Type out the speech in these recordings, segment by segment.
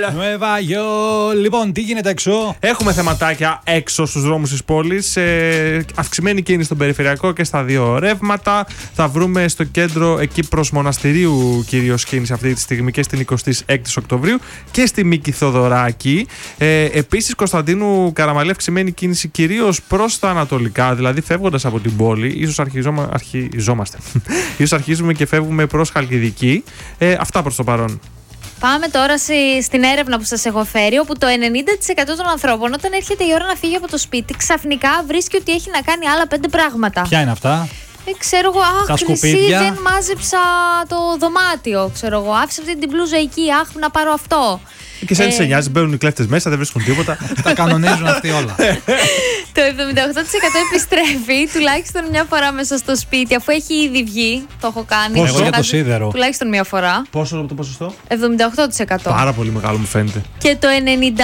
Λοιπόν, τι γίνεται έξω? Έχουμε θεματάκια έξω στους δρόμους της πόλης. Αυξημένη κίνηση στον περιφερειακό και στα δύο ρεύματα. Θα βρούμε στο κέντρο εκεί προς Μοναστηρίου κυρίως κίνηση αυτή τη στιγμή και στην 26η Οκτωβρίου και στη Μίκη Θοδωράκη. Επίσης Κωνσταντίνου Καραμαλή αυξημένη κίνηση κυρίως προς τα ανατολικά, δηλαδή φεύγοντας από την πόλη. Ίσως αρχιζόμαστε. Ίσως αρχίζουμε και φεύγουμε προς Χαλκιδική. Αυτά προς το παρόν. Πάμε τώρα στην έρευνα που σας έχω φέρει, όπου το 90% των ανθρώπων όταν έρχεται η ώρα να φύγει από το σπίτι ξαφνικά βρίσκει ότι έχει να κάνει άλλα 5 πράγματα. Ποια είναι αυτά? Ξέρω εγώ, δεν μάζεψα το δωμάτιο. Ξέρω εγώ, άφησα αυτή την μπλούζα εκεί, να πάρω αυτό. Και σαν σε νοιάζει, μπαίνουν οι κλέφτες μέσα, δεν βρίσκουν τίποτα. Τα κανονίζουν αυτοί όλα. Το 78% επιστρέφει τουλάχιστον μια φορά μέσα στο σπίτι, αφού έχει ήδη βγει. Το έχω κάνει. Εγώ για το σίδερο. Τουλάχιστον μια φορά. Πόσο το ποσοστό? 78%. Πάρα πολύ μεγάλο μου φαίνεται. Και το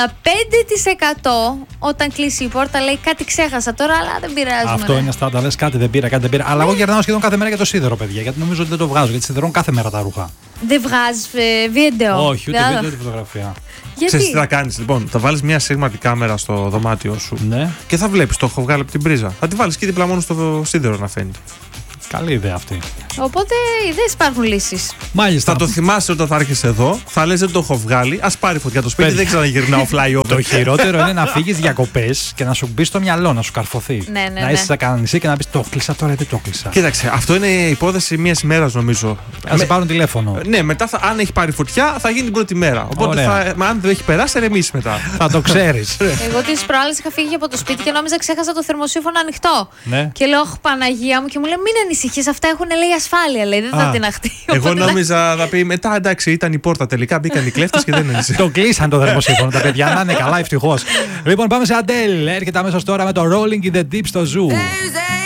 95% όταν κλείσει η πόρτα λέει κάτι ξέχασα τώρα, αλλά δεν πειράζει. Αυτό είναι στάντα, λες κάτι δεν πήρα, κάτι δεν πήρα. Αλλά εγώ γυρνάω σχεδόν κάθε μέρα για το σίδερο, παιδιά. Γιατί νομίζω ότι δεν το βγάζω. Γιατί σιδερώνω κάθε μέρα τα ρούχα. Δεν βγάζεις βίντεο? Όχι, ούτε βίντεο, ούτε φωτογραφία. Γιατί? Ξέρεις τι θα κάνεις λοιπόν? Θα βάλεις μια σίγματη κάμερα στο δωμάτιο σου, ναι, και θα βλέπεις το έχω βγάλει από την πρίζα. Θα τη βάλεις και δίπλα μόνο στο σίδερο να φαίνεται. Καλή ιδέα αυτή. Οπότε δεν υπάρχουν λύσεις. Μάλιστα. Θα το θυμάσαι όταν θα έρχεσαι εδώ, θα λες δεν το έχω βγάλει, ας πάρει φωτιά το σπίτι, δεν ξαναγυρνάω fly over. Το χειρότερο είναι να φύγεις διακοπές και να σου μπει στο μυαλό, να σου καρφωθεί. Ναι. Να είσαι σε κανένα νησί και να πεις το κλείσα τώρα, δεν το κλείσα. Κοίταξε, αυτό είναι υπόθεση μιας ημέρας νομίζω. Να σε πάρουν τηλέφωνο. Ναι, μετά αν έχει πάρει φωτιά θα γίνει την πρώτη μέρα. Οπότε αν δεν έχει περάσει, ρεμίσει μετά. Θα το ξέρεις. Εγώ τις προάλλες είχα φύγει από το σπίτι και νόμιζα ξέχασα το θερμοσύφωνο ανοιχτό. Ναι. Και λέω, Παναγία μου, και μου λέει μην ανησυχείς, αυτά έχουν λέει ασφάλεια, λέει, δεν θα την αχτεί. Εγώ νόμιζα θα πει μετά εντάξει, ήταν η πόρτα τελικά, μπήκαν οι κλέφτες και δεν ένιωσε. Το κλείσαν το θερμοσύφωνο τα παιδιά, να είναι καλά, ευτυχώς. Λοιπόν, πάμε σε Αντέλ. Έρχεται αμέσως τώρα με το Rolling in the Deep στο Zoo.